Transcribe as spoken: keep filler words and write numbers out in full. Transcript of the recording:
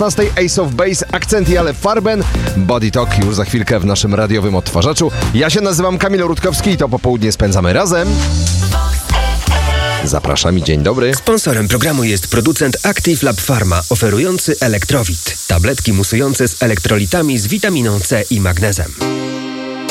szesnastej Ace of Base, Akcenty, ale Farben, Body Talk już za chwilkę w naszym radiowym odtwarzaczu. Ja się nazywam Kamil Rutkowski i to popołudnie spędzamy razem. Zapraszam i dzień dobry. Sponsorem programu jest producent Active Lab Pharma, oferujący Elektrowit. Tabletki musujące z elektrolitami z witaminą C i magnezem.